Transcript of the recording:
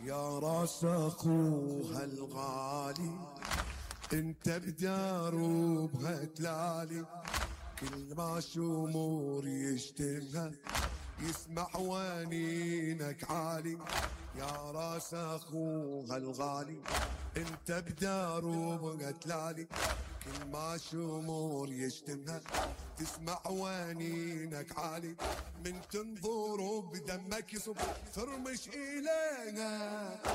يا راس اخوها الغالي، انت بداروبها تلالي، كل ما شمور يشتمها يسمع ونينك عالي. يا راس اخوها الغالي، انت بداروبها تلالي، كل ما شمور يشتمها تسمع ونينك عالي. من تنظر بدمك يصب ترمش إليها